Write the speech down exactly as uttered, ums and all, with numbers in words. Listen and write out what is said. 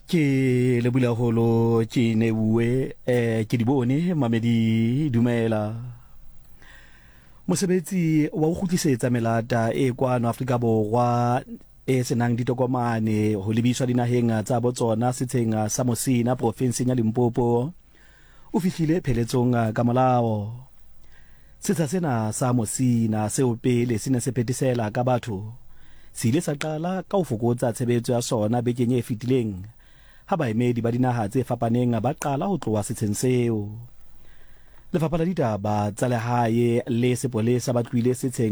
Ke le bula holo ke ne bue eh ke di bone mamedi dumela mosebetsi wa ho kgutlisetsa melata e kwano Afrika Borwa e senang ditokomane ho lebiswa dinaheng tsa botsona setsheng sa Mosina provinseng ya Limpopo o fihlile pheletsong ka molao. Setsha sena sa Mosina seo pele sene se petisela ka batho se ile sa qala ka ho fokotsa tshebetso ya sona bekeng e fetileng ha baemedi ba dinaha tse fapaneng ba qala ho tloha setsheng seo. Lefapha la ditaba tsa lehae le sepolesa ba tlwile setsheng